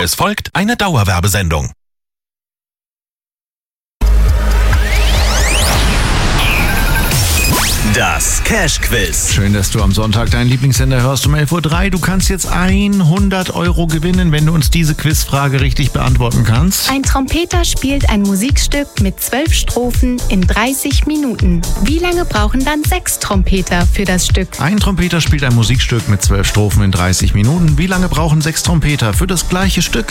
Es folgt eine Dauerwerbesendung. Das Cash-Quiz. Schön, dass du am Sonntag deinen Lieblingssender hörst um 11.03 Uhr. Du kannst jetzt 100 € gewinnen, wenn du uns diese Quizfrage richtig beantworten kannst. Ein Trompeter spielt ein Musikstück mit 12 Strophen in 30 Minuten. Wie lange brauchen dann 6 Trompeter für das Stück? Ein Trompeter spielt ein Musikstück mit 12 Strophen in 30 Minuten. Wie lange brauchen 6 Trompeter für das gleiche Stück?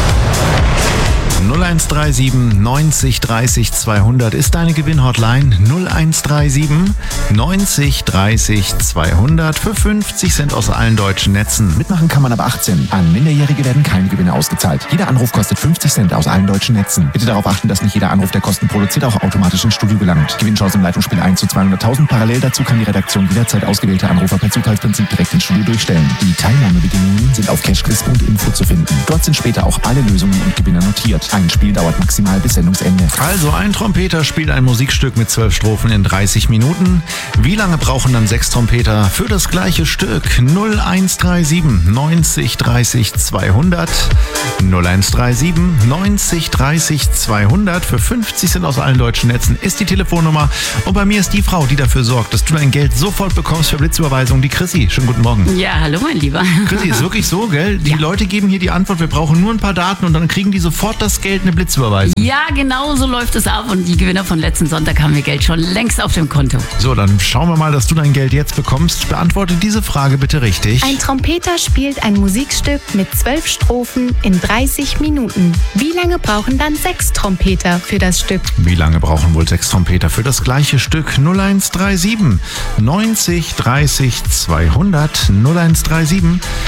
0137 90 30 200 ist deine Gewinnhotline. 0137 90 30 200 für 50 Cent aus allen deutschen Netzen. Mitmachen kann man ab 18. An Minderjährige werden keine Gewinne ausgezahlt. Jeder Anruf kostet 50 Cent aus allen deutschen Netzen. Bitte darauf achten, dass nicht jeder Anruf, der Kosten produziert, auch automatisch ins Studio gelangt. Gewinnchance im Leitungsspiel 1 zu 200.000. Parallel dazu kann die Redaktion jederzeit ausgewählte Anrufer per Zufallsprinzip direkt ins Studio durchstellen. Die Teilnahmebedingungen sind auf cashquiz.info zu finden. Dort sind später auch alle Lösungen und Gewinner notiert. Ein Spiel dauert maximal bis Sendungsende. Also ein Trompeter spielt ein Musikstück mit 12 Strophen in 30 Minuten. Wie lange brauchen dann 6 Trompeter für das gleiche Stück? 0137 90 30 200. 0137 90 30 200 für 50 Cent aus allen deutschen Netzen ist die Telefonnummer. Und bei mir ist die Frau, die dafür sorgt, dass du dein Geld sofort bekommst für Blitzüberweisung, die Chrissy. Schönen guten Morgen. Ja, hallo mein Lieber. Chrissy, ist wirklich so, gell? Die Leute geben hier die Antwort, wir brauchen nur ein paar Daten und dann kriegen die sofort das Geld, eine Blitzüberweisung. Ja, genau so läuft es ab und die Gewinner von letzten Sonntag haben ihr Geld schon längst auf dem Konto. So, dann schauen wir mal, dass du dein Geld jetzt bekommst. Beantworte diese Frage bitte richtig. Ein Trompeter spielt ein Musikstück mit 12 Strophen in 30 Minuten. Wie lange brauchen dann 6 Trompeter für das Stück? Wie lange brauchen wohl 6 Trompeter für das gleiche Stück? 0137 90 30 200. 0137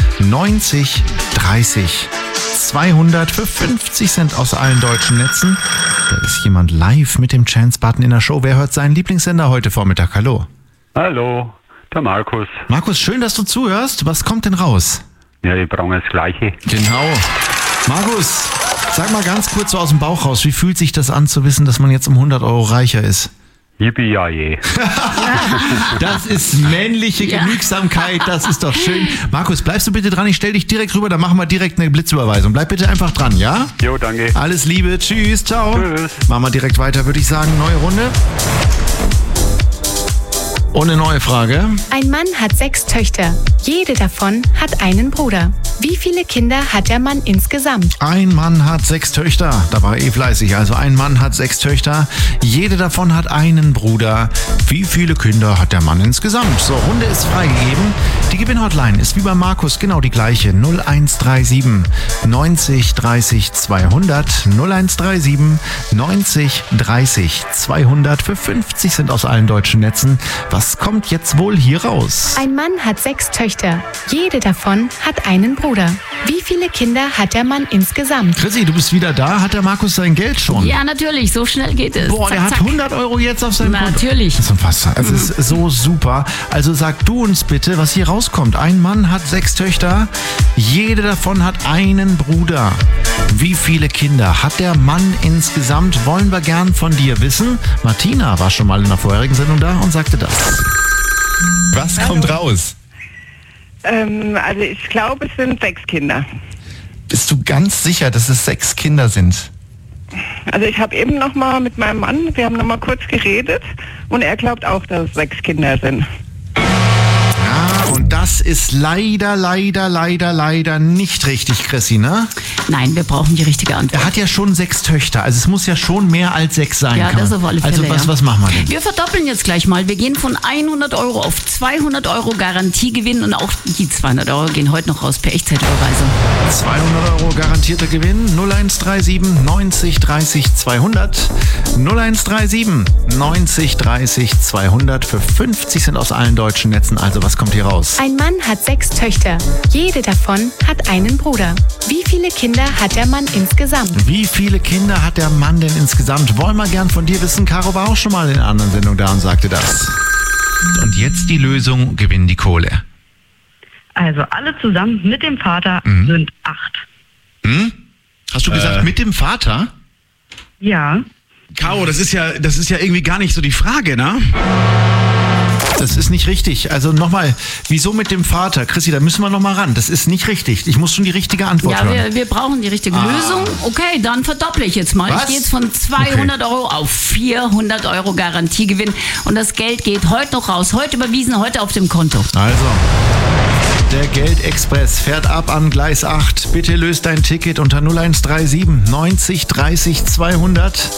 90 30 200 für 50 Cent aus allen deutschen Netzen. Da ist jemand live mit dem Chance-Button in der Show. Wer hört seinen Lieblingssender heute Vormittag? Hallo. Hallo, der Markus. Markus, schön, dass du zuhörst. Was kommt denn raus? Ja, die brauchen das Gleiche. Genau. Markus, sag mal ganz kurz so aus dem Bauch raus, wie fühlt sich das an zu wissen, dass man jetzt um 100 € reicher ist? Yippie-yay. Das ist männliche Genügsamkeit, das ist doch schön. Markus, bleibst du bitte dran, ich stell dich direkt rüber, dann machen wir direkt eine Blitzüberweisung. Bleib bitte einfach dran, ja? Jo, danke. Alles Liebe, tschüss, ciao. Tschüss. Machen wir direkt weiter, würde ich sagen, neue Runde. Und eine neue Frage. Ein Mann hat 6 Töchter. Jede davon hat einen Bruder. Wie viele Kinder hat der Mann insgesamt? Ein Mann hat 6 Töchter. Da war fleißig. Also ein Mann hat 6 Töchter. Jede davon hat einen Bruder. Wie viele Kinder hat der Mann insgesamt? So, Runde ist freigegeben. Die Gewinnhotline ist wie bei Markus genau die gleiche. 0137 90 30 200. 0137 90 30 200 für 50 Cent aus allen deutschen Netzen. Was kommt jetzt wohl hier raus? Ein Mann hat 6 Töchter. Jede davon hat einen Bruder. Wie viele Kinder hat der Mann insgesamt? Chrissy, du bist wieder da. Hat der Markus sein Geld schon? Ja, natürlich, so schnell geht es. Boah, der hat 100 € jetzt auf seinem Konto. Natürlich. Das ist unfassbar. Es ist so super. Also sag du uns bitte, was hier rauskommt. Ein Mann hat 6 Töchter. Jede davon hat einen Bruder. Wie viele Kinder hat der Mann insgesamt? Wollen wir gern von dir wissen. Martina war schon mal in der vorherigen Sendung da und sagte das. Was kommt raus? Also ich glaube, es sind 6 Kinder. Bist du ganz sicher, dass es 6 Kinder sind? Also ich habe eben noch mal mit meinem Mann, wir haben noch mal kurz geredet und er glaubt auch, dass es 6 Kinder sind. Ja, und das ist leider nicht richtig, Chrissy, ne? Nein, wir brauchen die richtige Antwort. Er hat ja schon 6 Töchter, also es muss ja schon mehr als 6 sein. Ja, das auf alle Fälle, also was machen wir denn? Wir verdoppeln jetzt gleich mal. Wir gehen von 100 € auf 200 € Garantiegewinn und auch die 200 € gehen heute noch raus per Echtzeitüberweisung. 200 € garantierter Gewinn. 0137 90 30 200. 0137 90 30 200 für 50 Cent aus allen deutschen Netzen. Also was kommt hier raus? Ein Mann hat 6 Töchter. Jede davon hat einen Bruder. Wie viele Kinder hat der Mann insgesamt? Wie viele Kinder hat der Mann denn insgesamt? Wollen wir gern von dir wissen. Caro war auch schon mal in einer anderen Sendung da und sagte das. Und jetzt die Lösung, gewinnen die Kohle. Also alle zusammen mit dem Vater sind 8. Hast du gesagt mit dem Vater? Ja. Caro, das ist ja irgendwie gar nicht so die Frage, ne? Das ist nicht richtig. Also nochmal, wieso mit dem Vater? Chrissy, da müssen wir nochmal ran. Das ist nicht richtig. Ich muss schon die richtige Antwort hören. Ja, wir brauchen die richtige Lösung. Okay, dann verdopple ich jetzt mal. Was? Ich gehe jetzt von 200 Euro auf 400 Euro Garantiegewinn. Und das Geld geht heute noch raus. Heute überwiesen, heute auf dem Konto. Also, der Geldexpress fährt ab an Gleis 8. Bitte löst dein Ticket unter 0137 90 30 200.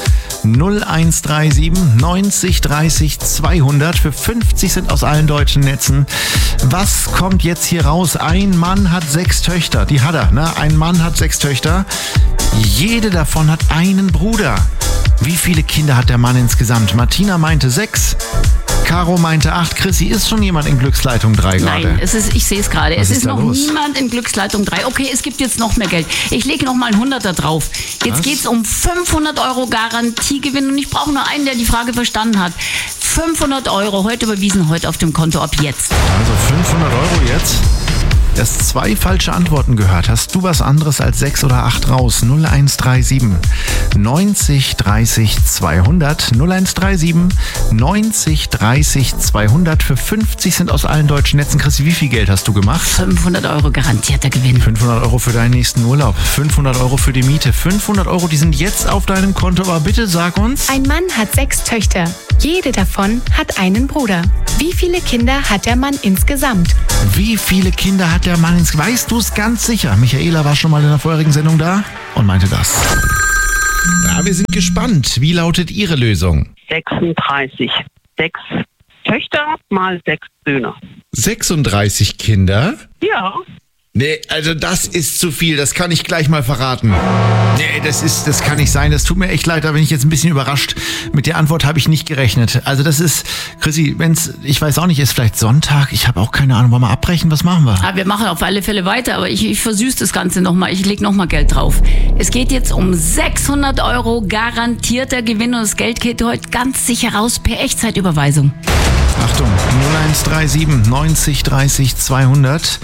0137 90 30 200 für 50 Cent aus allen deutschen Netzen. Was kommt jetzt hier raus? Ein Mann hat 6 Töchter. Die hat er, ne? Ein Mann hat 6 Töchter. Jede davon hat einen Bruder. Wie viele Kinder hat der Mann insgesamt? Martina meinte 6. Caro meinte 8. Chrissy, ist schon jemand in Glücksleitung 3 gerade? Nein, ich sehe es gerade. Es ist noch los? niemand in Glücksleitung 3. Okay, es gibt jetzt noch mehr Geld. Ich lege noch mal ein 100er drauf. Jetzt geht es um 500 Euro Garantiegewinn und ich brauche nur einen, der die Frage verstanden hat. 500 Euro, heute überwiesen, heute auf dem Konto, ab jetzt. Also 500 Euro jetzt. Du hast 2 falsche Antworten gehört. Hast du was anderes als 6 oder 8 raus? 0137 90 30 200. 0137 90 30 200 für 50 Cent aus allen deutschen Netzen. Chrissy, wie viel Geld hast du gemacht? 500 Euro garantierter Gewinn. 500 Euro für deinen nächsten Urlaub. 500 Euro für die Miete. 500 Euro, die sind jetzt auf deinem Konto. Aber bitte sag uns. Ein Mann hat 6 Töchter. Jede davon hat einen Bruder. Wie viele Kinder hat der Mann insgesamt? Wie viele Kinder hat der Mann insgesamt? Weißt du es ganz sicher? Michaela war schon mal in der vorherigen Sendung da und meinte das. Ja, wir sind gespannt. Wie lautet Ihre Lösung? 36. 6 Töchter mal 6 Söhne. 36 Kinder? Ja. Nee, also das ist zu viel. Das kann ich gleich mal verraten. Nee, das kann nicht sein. Das tut mir echt leid, da bin ich jetzt ein bisschen überrascht. Mit der Antwort habe ich nicht gerechnet. Also das ist, Chrissy, ich weiß auch nicht, ist vielleicht Sonntag. Ich habe auch keine Ahnung. Wollen wir abbrechen? Was machen wir? Ja, wir machen auf alle Fälle weiter, aber ich versüße das Ganze nochmal. Ich lege nochmal Geld drauf. Es geht jetzt um 600 Euro garantierter Gewinn und das Geld geht heute ganz sicher raus per Echtzeitüberweisung. Achtung, 0137 90 30 200.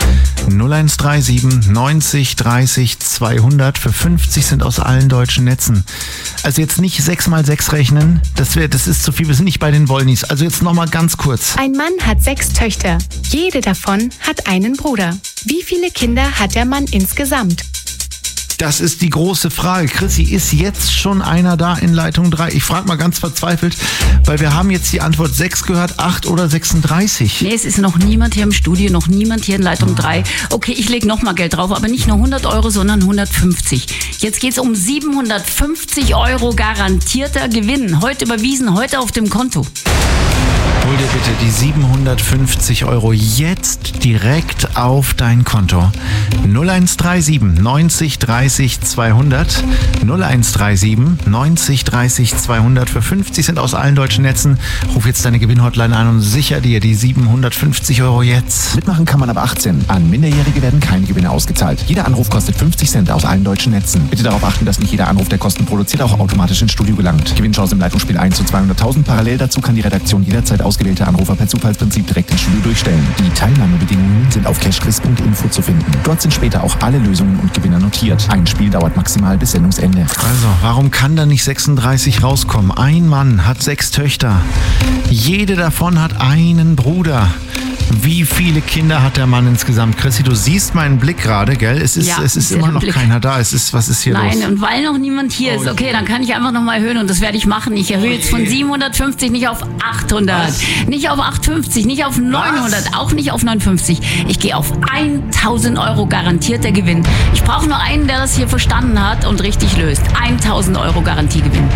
0137 90 30 200 für 50 Cent aus allen deutschen Netzen. Also jetzt nicht 6 mal 6 rechnen, das ist zu viel, wir sind nicht bei den Wollnis. Also jetzt nochmal ganz kurz. Ein Mann hat 6 Töchter. Jede davon hat einen Bruder. Wie viele Kinder hat der Mann insgesamt? Das ist die große Frage. Chrissy, ist jetzt schon einer da in Leitung 3? Ich frage mal ganz verzweifelt, weil wir haben jetzt die Antwort 6 gehört, 8 oder 36. Nee, es ist noch niemand hier im Studio, noch niemand hier in Leitung 3. Okay, ich lege nochmal Geld drauf, aber nicht nur 100 Euro, sondern 150. Jetzt geht es um 750 Euro garantierter Gewinn. Heute überwiesen, heute auf dem Konto. Hol dir bitte die 750 Euro jetzt direkt auf dein Konto. 0137 90 30 200. 0137 90 30 200 für 50 Cent aus allen deutschen Netzen. Ruf jetzt deine Gewinnhotline an und sicher dir die 750 Euro jetzt. Mitmachen kann man ab 18. An Minderjährige werden keine Gewinne ausgezahlt. Jeder Anruf kostet 50 Cent aus allen deutschen Netzen. Bitte darauf achten, dass nicht jeder Anruf, der Kosten produziert, auch automatisch ins Studio gelangt. Gewinnchance im Leitungsspiel 1 zu 200.000. Parallel dazu kann die Redaktion jederzeit ausgewählte Anrufer per Zufallsprinzip direkt ins Studio durchstellen. Die Teilnahmebedingungen sind auf cashquiz.info zu finden. Dort sind später auch alle Lösungen und Gewinner notiert. Ein Spiel dauert maximal bis Sendungsende. Also, warum kann da nicht 36 rauskommen? Ein Mann hat 6 Töchter. Jede davon hat einen Bruder. Wie viele Kinder hat der Mann insgesamt? Chrissy, du siehst meinen Blick gerade, gell? Es ist immer noch keiner da. Was ist hier los? Nein, und weil noch niemand hier ist, okay, dann kann ich einfach nochmal erhöhen und das werde ich machen. Ich erhöhe jetzt von 750 nicht auf 800, nicht auf 850, nicht auf 900, auch nicht auf 950. Ich gehe auf 1000 Euro garantierter Gewinn. Ich brauche nur einen, der das hier verstanden hat und richtig löst. 1000 Euro Garantiegewinn.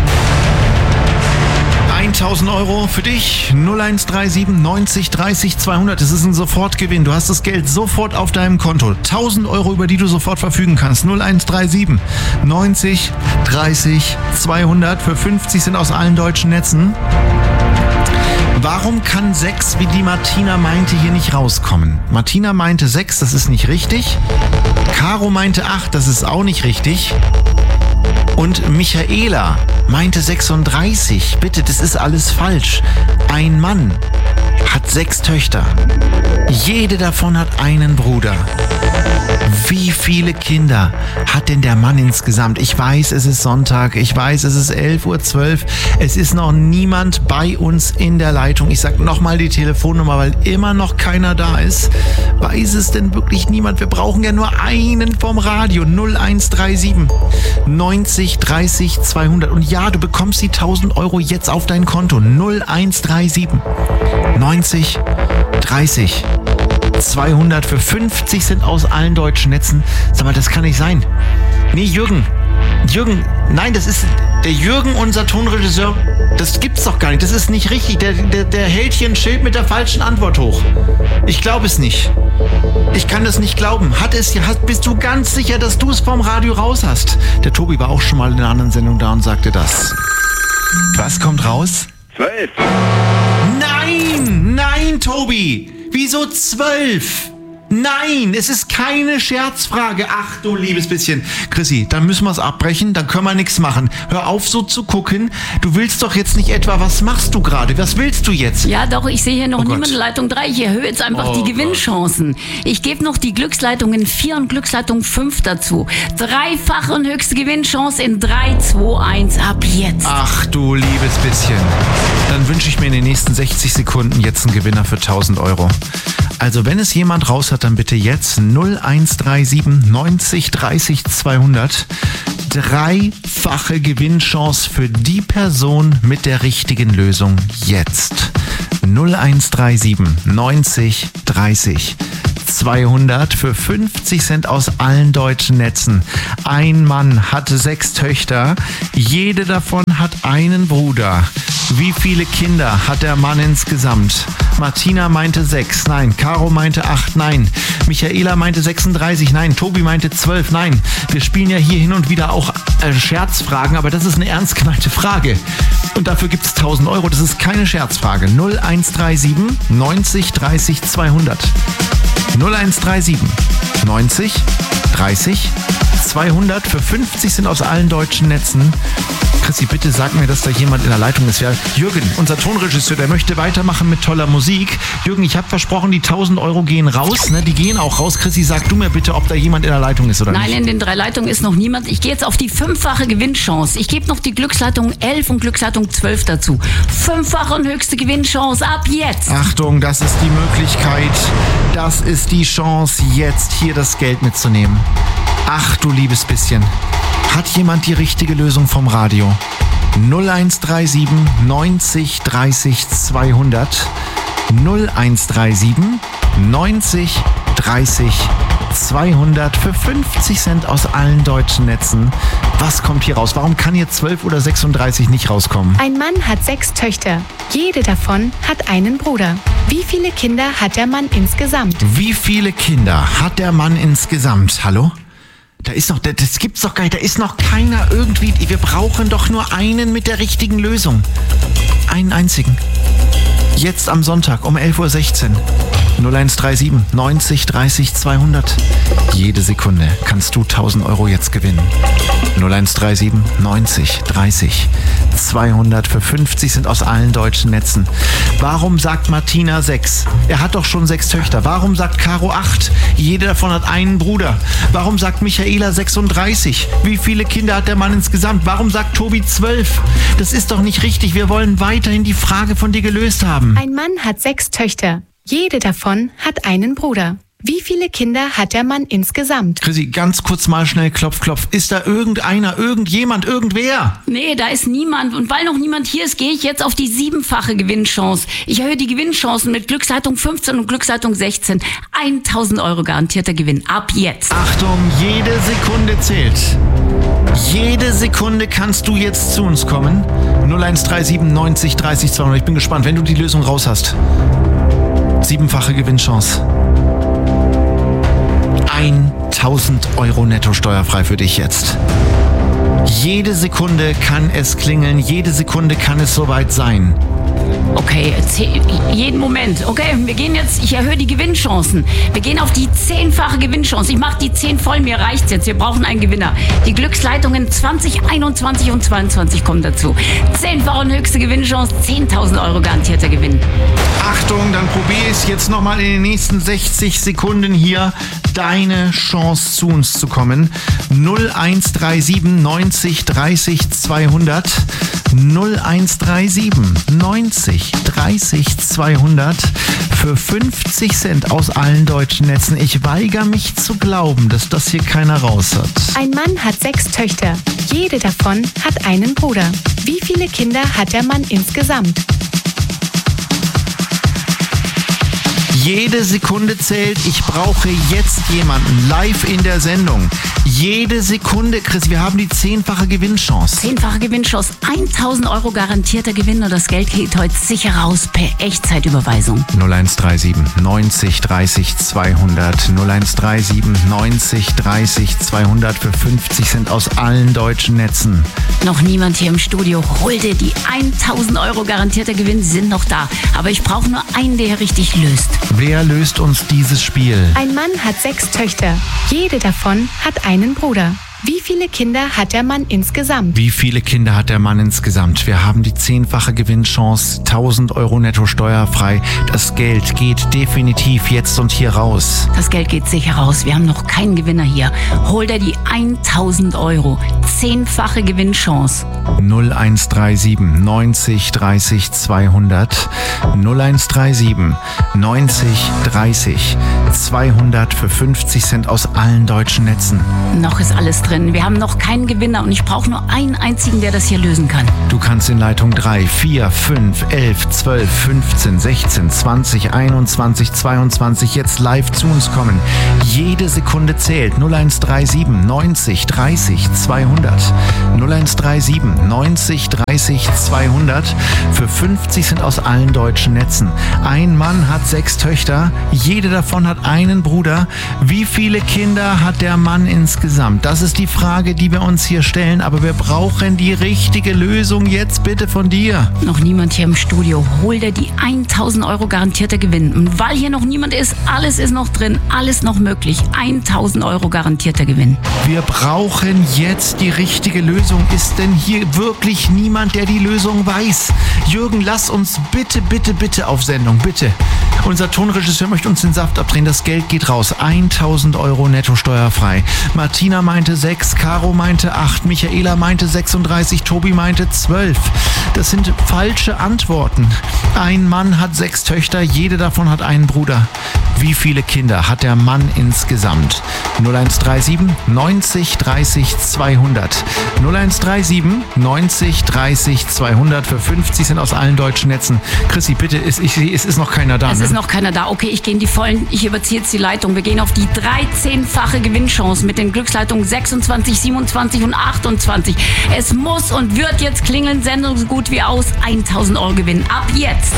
1000 Euro für dich, 0137 90 30 200. Das ist ein Sofortgewinn. Du hast das Geld sofort auf deinem Konto. 1000 Euro, über die du sofort verfügen kannst. 0137 90 30 200 für 50 Cent aus allen deutschen Netzen. Warum kann 6, wie die Martina meinte, hier nicht rauskommen? Martina meinte 6, das ist nicht richtig. Caro meinte 8, das ist auch nicht richtig. Und Michaela meinte 36. Bitte, das ist alles falsch. Ein Mann hat 6 Töchter. Jede davon hat einen Bruder. Wie viele Kinder hat denn der Mann insgesamt? Ich weiß, es ist Sonntag. Ich weiß, es ist 11:12 Uhr. Es ist noch niemand bei uns in der Leitung. Ich sage nochmal die Telefonnummer, weil immer noch keiner da ist. Weiß es denn wirklich niemand? Wir brauchen ja nur einen vom Radio. 0137 90 30 200. Und ja, du bekommst die 1.000 Euro jetzt auf dein Konto. 0137 90 30 200 für 50 Cent aus allen deutschen Netzen. Sag mal, das kann nicht sein. Nee, Jürgen, nein, das ist der Jürgen, unser Tonregisseur. Das gibt's doch gar nicht. Das ist nicht richtig. Der hält hier ein Schild mit der falschen Antwort hoch. Ich glaube es nicht. Ich kann das nicht glauben. Bist du ganz sicher, dass du es vom Radio raus hast? Der Tobi war auch schon mal in einer anderen Sendung da und sagte das. Was kommt raus? 12. Nein, Tobi. Wieso 12? Nein, es ist keine Scherzfrage. Ach du liebes bisschen. Chrissy, dann müssen wir es abbrechen, dann können wir nichts machen. Hör auf so zu gucken. Du willst doch jetzt nicht etwa, was machst du gerade? Was willst du jetzt? Ja doch, ich sehe hier noch niemand in Leitung 3. Ich erhöhe jetzt einfach die Gewinnchancen. Ich gebe noch die Glücksleitungen 4 und Glücksleitung 5 dazu. 3-fache und höchste Gewinnchance in 3, 2, 1 ab jetzt. Ach du liebes bisschen. Dann wünsche ich mir in den nächsten 60 Sekunden jetzt einen Gewinner für 1.000 Euro. Also wenn es jemand raus hat, dann bitte jetzt 0137 90 30 200. 3-fache Gewinnchance für die Person mit der richtigen Lösung jetzt. 0137 90 30 200 für 50 Cent aus allen deutschen Netzen. Ein Mann hat 6 Töchter. Jede davon hat einen Bruder. Wie viele Kinder hat der Mann insgesamt? Martina meinte 6, nein. Caro meinte 8, nein. Michaela meinte 36, nein. Tobi meinte 12, nein. Wir spielen ja hier hin und wieder auch Scherzfragen, aber das ist eine ernst gemeinte Frage. Und dafür gibt es 1.000 Euro. Das ist keine Scherzfrage. 0137 90 30 200. 0137 90 30 200 für 50 sind aus allen deutschen Netzen. Chrissy, bitte sag mir, dass da jemand in der Leitung ist. Ja, Jürgen, unser Tonregisseur, der möchte weitermachen mit toller Musik. Jürgen, ich habe versprochen, die 1.000 Euro gehen raus. Ne? Die gehen auch raus. Chrissy, sag du mir bitte, ob da jemand in der Leitung ist oder nicht. Nein, in den 3 Leitungen ist noch niemand. Ich gehe jetzt auf die 5-fache Gewinnchance. Ich gebe noch die Glücksleitung 11 und Glücksleitung 12 dazu. 5-fache und höchste Gewinnchance ab jetzt. Achtung, das ist die Möglichkeit. Das ist die Chance, jetzt hier das Geld mitzunehmen. Ach du liebes bisschen. Hat jemand die richtige Lösung vom Radio? 0137 90 30 200. 0137 90 30 200 für 50 Cent aus allen deutschen Netzen. Was kommt hier raus? Warum kann hier 12 oder 36 nicht rauskommen? Ein Mann hat 6 Töchter. Jede davon hat einen Bruder. Wie viele Kinder hat der Mann insgesamt? Wie viele Kinder hat der Mann insgesamt? Hallo? Da ist noch, das gibt's doch gar nicht, da ist noch keiner irgendwie, wir brauchen doch nur einen mit der richtigen Lösung. Einen einzigen. Jetzt am Sonntag um 11:16 Uhr. 0137 90 30 200. Jede Sekunde kannst du 1.000 Euro jetzt gewinnen. 0137 90 30 200 für 50 sind aus allen deutschen Netzen. Warum sagt Martina 6? Er hat doch schon 6 Töchter. Warum sagt Caro 8? Jede davon hat einen Bruder. Warum sagt Michaela 36? Wie viele Kinder hat der Mann insgesamt? Warum sagt Tobi 12? Das ist doch nicht richtig. Wir wollen weiterhin die Frage von dir gelöst haben. Ein Mann hat 6 Töchter. Jede davon hat einen Bruder. Wie viele Kinder hat der Mann insgesamt? Chrissy, ganz kurz mal schnell Klopf, Klopf. Ist da irgendeiner, irgendjemand, irgendwer? Nee, da ist niemand. Und weil noch niemand hier ist, gehe ich jetzt auf die 7-fache Gewinnchance. Ich erhöhe die Gewinnchancen mit Glücksleitung 15 und Glücksleitung 16. 1.000 Euro garantierter Gewinn. Ab jetzt. Achtung, jede Sekunde zählt. Jede Sekunde kannst du jetzt zu uns kommen. 0137 90 30 200. Ich bin gespannt, wenn du die Lösung raus hast. 7-fache Gewinnchance. 1.000 Euro netto steuerfrei für dich jetzt. Jede Sekunde kann es klingeln, jede Sekunde kann es soweit sein. Okay, jeden Moment. Okay, wir gehen jetzt, ich erhöhe die Gewinnchancen. Wir gehen auf die 10-fache Gewinnchance. Ich mache die 10 voll, mir reicht's jetzt. Wir brauchen einen Gewinner. Die Glücksleitungen 20, 21 und 22 kommen dazu. 10-fache und höchste Gewinnchance, 10.000 Euro garantierter Gewinn. Achtung, dann probiere ich es jetzt nochmal in den nächsten 60 Sekunden hier, deine Chance zu uns zu kommen. 0137 90 30 200. 0137 90 30 200 für 50 Cent aus allen deutschen Netzen. Ich weigere mich zu glauben, dass das hier keiner raus hat. Ein Mann hat 6 Töchter. Jede davon hat einen Bruder. Wie viele Kinder hat der Mann insgesamt? Jede Sekunde zählt. Ich brauche jetzt jemanden live in der Sendung. Jede Sekunde, Chris. Wir haben die 10-fache Gewinnchance. 10-fache Gewinnchance, 1.000 Euro garantierter Gewinn und das Geld geht heute sicher raus per Echtzeitüberweisung. 0137 90 30 200. 0137 90 30 200 für 50 Cent aus allen deutschen Netzen. Noch niemand hier im Studio. Hol dir die 1.000 Euro garantierter Gewinn, sind noch da. Aber ich brauche nur einen, der richtig löst. Wer löst uns dieses Spiel? Ein Mann hat 6 Töchter. Jede davon hat einen Bruder. Wie viele Kinder hat der Mann insgesamt? Wie viele Kinder hat der Mann insgesamt? Wir haben die 10-fache Gewinnchance, 1.000 Euro netto steuerfrei. Das Geld geht definitiv jetzt und hier raus. Das Geld geht sicher raus. Wir haben noch keinen Gewinner hier. Hol dir die 1.000 Euro. 10-fache Gewinnchance. 0137 90 30 200. 0137 90 30 200 für 50 Cent aus allen deutschen Netzen. Noch ist alles drin. Wir haben noch keinen Gewinner und ich brauche nur einen einzigen, der das hier lösen kann. Du kannst in Leitung 3, 4, 5, 11, 12, 15, 16, 20, 21, 22 jetzt live zu uns kommen. Jede Sekunde zählt. 0137 90 30 200. 0137 90 30 200 für 50 Cent aus allen deutschen Netzen. Ein Mann hat 6 Töchter. Jede davon hat einen Bruder. Wie viele Kinder hat der Mann insgesamt? Das ist die Frage, die wir uns hier stellen, aber wir brauchen die richtige Lösung jetzt bitte von dir. Noch niemand hier im Studio. Hol dir die 1.000 Euro garantierter Gewinn. Und weil hier noch niemand ist, alles ist noch drin, alles noch möglich. 1.000 Euro garantierter Gewinn. Wir brauchen jetzt die richtige Lösung. Ist denn hier wirklich niemand, der die Lösung weiß? Jürgen, lass uns bitte auf Sendung, bitte. Unser Tonregisseur möchte uns den Saft abdrehen. Das Geld geht raus. 1.000 Euro netto steuerfrei. Martina meinte 6, Caro meinte 8, Michaela meinte 36, Tobi meinte 12. Das sind falsche Antworten. Ein Mann hat 6 Töchter, jede davon hat einen Bruder. Wie viele Kinder hat der Mann insgesamt? 0137 90 30 200. 0137 90 30 200 für 50 Cent aus allen deutschen Netzen. Chrissy, bitte, es ist noch keiner da. Es ist noch keiner da. Okay, ich gehe in die Vollen. Ich überziehe jetzt die Leitung. Wir gehen auf die 13-fache Gewinnchance mit den Glücksleitungen 26, 27 und 28. Es muss und wird jetzt klingeln. Sendung so gut wie aus. 1.000 Euro Gewinn. Ab jetzt.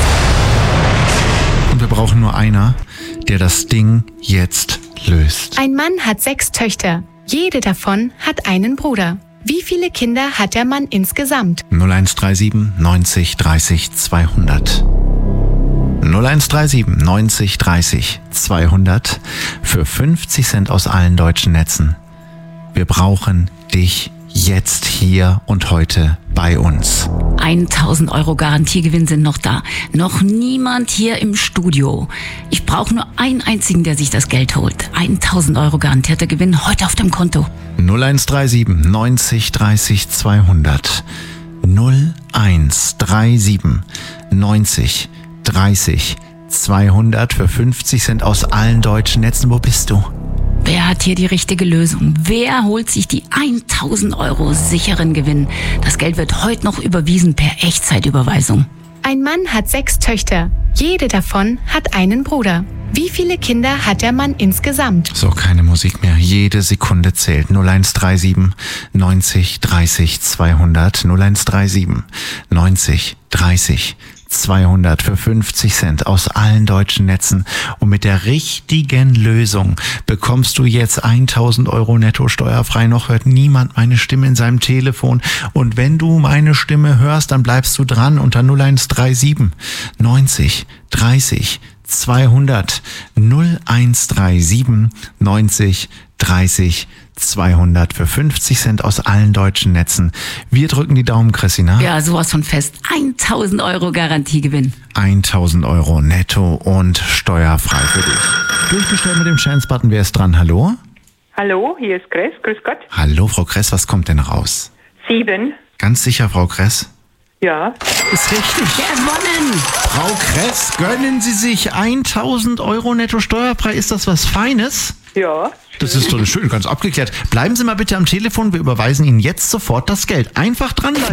Und wir brauchen nur einer, der das Ding jetzt löst. Ein Mann hat 6 Töchter. Jede davon hat einen Bruder. Wie viele Kinder hat der Mann insgesamt? 0137 90 30 200. 0137 90 30 200 für 50 Cent aus allen deutschen Netzen. Wir brauchen dich jetzt, hier und heute bei uns. 1.000 Euro Garantiegewinn sind noch da. Noch niemand hier im Studio. Ich brauche nur einen einzigen, der sich das Geld holt. 1.000 Euro garantierter Gewinn heute auf dem Konto. 0137 90 30 200. 0137 90 30 200 für 50 Cent aus allen deutschen Netzen. Wo bist du? Wer hat hier die richtige Lösung? Wer holt sich die 1.000 Euro sicheren Gewinn? Das Geld wird heute noch überwiesen per Echtzeitüberweisung. Ein Mann hat 6 Töchter. Jede davon hat einen Bruder. Wie viele Kinder hat der Mann insgesamt? So, keine Musik mehr. Jede Sekunde zählt. 0137 90 30 200. 0137 90 30 200 für 50 Cent aus allen deutschen Netzen. Und mit der richtigen Lösung bekommst du jetzt 1.000 Euro netto steuerfrei. Noch hört niemand meine Stimme in seinem Telefon. Und wenn du meine Stimme hörst, dann bleibst du dran unter 0137 90 30 200 0137 90 30 200 für 50 Cent aus allen deutschen Netzen. Wir drücken die Daumen, Christina. Ja, sowas von fest. 1.000 Euro Garantiegewinn. 1.000 Euro netto und steuerfrei für dich. Durchgestellt mit dem Chance-Button. Wer ist dran? Hallo? Hallo, hier ist Kress. Grüß Gott. Hallo, Frau Kress. Was kommt denn raus? 7. Ganz sicher, Frau Kress? Ja. Ist richtig. Gewonnen. Frau Kress, gönnen Sie sich 1.000 Euro netto steuerfrei. Ist das was Feines? Ja. Das ist doch schön, ganz abgeklärt. Bleiben Sie mal bitte am Telefon. Wir überweisen Ihnen jetzt sofort das Geld. Einfach dranbleiben.